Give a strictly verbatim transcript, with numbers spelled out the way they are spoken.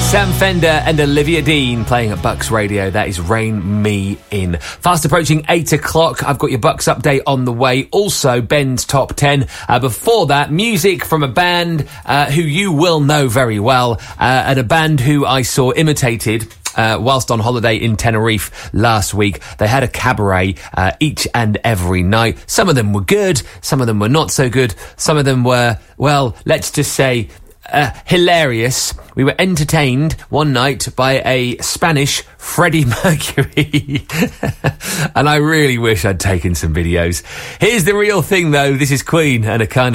Sam Fender and Olivia Dean playing at Bucks Radio. That is Rain Me In. Fast approaching eight o'clock. I've got your Bucks update on the way. Also, Ben's Top ten. Uh, before that, music from a band uh, who you will know very well, uh, and a band who I saw imitated Uh, whilst on holiday in Tenerife last week. They had a cabaret uh, each and every night. Some of them were good, some of them were not so good, some of them were, well, let's just say, uh, hilarious. We were entertained one night by a Spanish Freddie Mercury. And I really wish I'd taken some videos. Here's the real thing, though. This is Queen and a kind of